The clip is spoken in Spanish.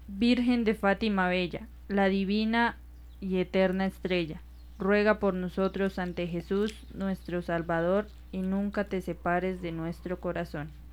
Virgen de Fátima Bella, la divina y eterna estrella, ruega por nosotros ante Jesús nuestro Salvador, y nunca te separes de nuestro corazón.